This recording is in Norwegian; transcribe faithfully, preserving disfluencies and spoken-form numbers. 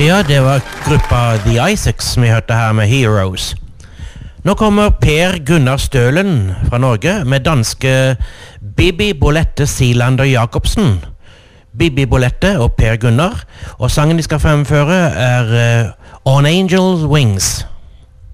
Ja, det var gruppa The Isaacs vi hørte her med Heroes. Nå kommer Per Gunnar Stølen fra Norge med danske Bibi Bolette Silander Jacobsen. Bibi Bolette og Per Gunnar, og sangen de skal fremføre er uh, On Angel's Wings.